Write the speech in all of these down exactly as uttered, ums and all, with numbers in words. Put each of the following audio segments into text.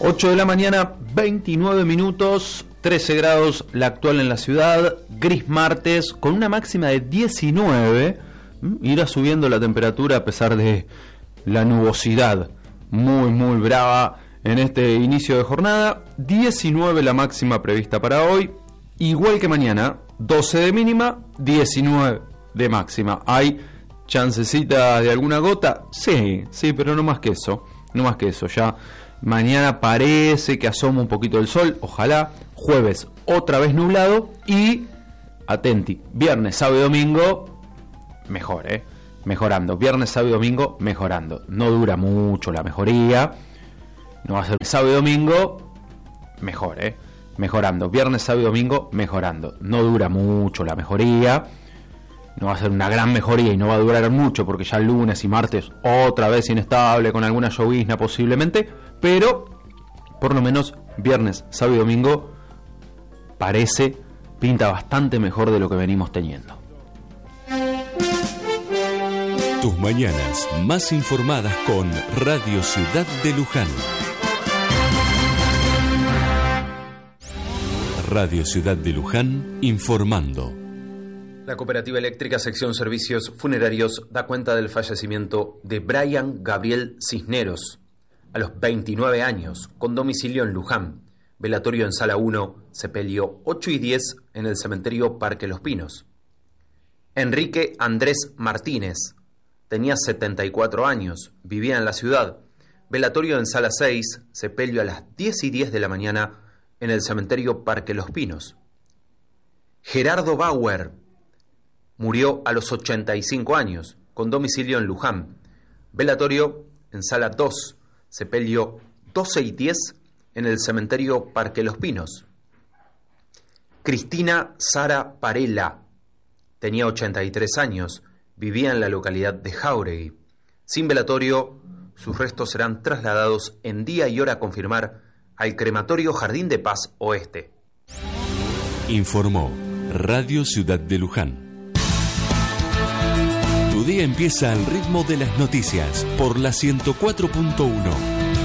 ocho de la mañana, veintinueve minutos, trece grados la actual en la ciudad, gris martes, con una máxima de diecinueve, irá subiendo la temperatura a pesar de la nubosidad muy muy brava en este inicio de jornada. Diecinueve la máxima prevista para hoy, igual que mañana, doce de mínima, diecinueve de máxima. ¿Hay chancecita de alguna gota? Sí, sí, pero no más que eso, no más que eso. Ya mañana parece que asoma un poquito el sol, ojalá. Jueves otra vez nublado y, atenti, viernes, sábado y domingo, mejor, ¿eh? Mejorando. Viernes, sábado y domingo, mejorando. No dura mucho la mejoría. No va a ser sábado y domingo, mejor, ¿eh? Mejorando. Viernes, sábado y domingo, mejorando. No dura mucho la mejoría. No va a ser una gran mejoría y no va a durar mucho porque ya el lunes y martes otra vez inestable con alguna llovizna posiblemente. Pero, por lo menos, viernes, sábado y domingo parece, pinta bastante mejor de lo que venimos teniendo. Tus mañanas más informadas con Radio Ciudad de Luján. Radio Ciudad de Luján informando. La Cooperativa Eléctrica Sección Servicios Funerarios da cuenta del fallecimiento de Brian Gabriel Cisneros, a los veintinueve años, con domicilio en Luján. Velatorio en Sala uno, sepelio ocho y diez en el cementerio Parque Los Pinos. Enrique Andrés Martínez, tenía setenta y cuatro años, vivía en la ciudad. Velatorio en Sala seis, sepelio a las diez y diez de la mañana en el cementerio Parque Los Pinos. Gerardo Bauer murió a los ochenta y cinco años, con domicilio en Luján. Velatorio en Sala dos, sepelio doce y diez en el cementerio Parque Los Pinos. Cristina Sara Parela, tenía ochenta y tres años, vivía en la localidad de Jáuregui. Sin velatorio, sus restos serán trasladados en día y hora a confirmar al crematorio Jardín de Paz Oeste. Informó Radio Ciudad de Luján. Tu día empieza al ritmo de las noticias por la ciento cuatro punto uno.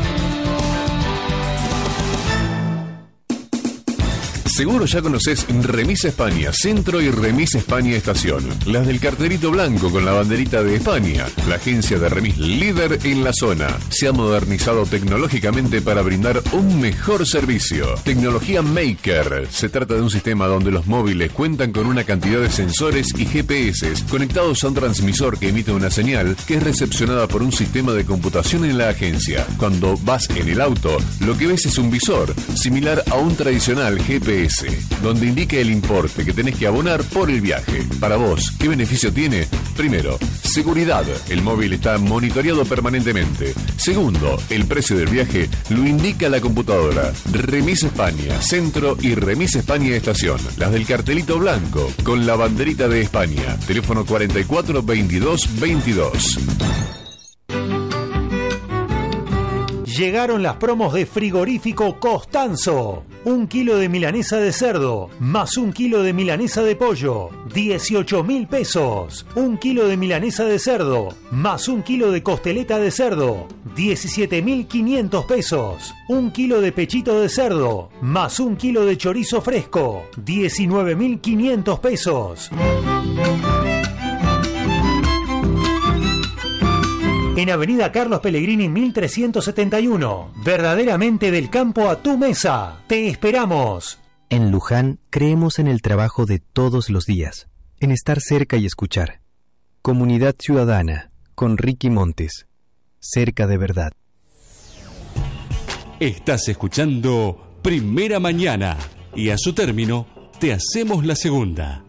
Seguro ya conoces Remis España Centro y Remis España Estación. Las del carterito blanco con la banderita de España. La agencia de remis líder en la zona. Se ha modernizado tecnológicamente para brindar un mejor servicio. Tecnología Maker. Se trata de un sistema donde los móviles cuentan con una cantidad de sensores y G P S conectados a un transmisor que emite una señal que es recepcionada por un sistema de computación en la agencia. Cuando vas en el auto, lo que ves es un visor, similar a un tradicional G P S, donde indica el importe que tenés que abonar por el viaje. Para vos, ¿qué beneficio tiene? Primero, seguridad. El móvil está monitoreado permanentemente. Segundo, el precio del viaje lo indica la computadora. Remis España Centro y Remis España Estación. Las del cartelito blanco con la banderita de España. Teléfono cuarenta y cuatro veintidós veintidós. Llegaron las promos de Frigorífico Costanzo. Un kilo de milanesa de cerdo, más un kilo de milanesa de pollo, dieciocho mil pesos. Un kilo de milanesa de cerdo, más un kilo de costeleta de cerdo, diecisiete mil quinientos pesos. Un kilo de pechito de cerdo, más un kilo de chorizo fresco, diecinueve mil quinientos pesos. En Avenida Carlos Pellegrini mil trescientos setenta y uno. Verdaderamente del campo a tu mesa. Te esperamos. En Luján creemos en el trabajo de todos los días, en estar cerca y escuchar. Comunidad Ciudadana, con Ricky Montes. Cerca de verdad. Estás escuchando Primera Mañana y a su término te hacemos la segunda.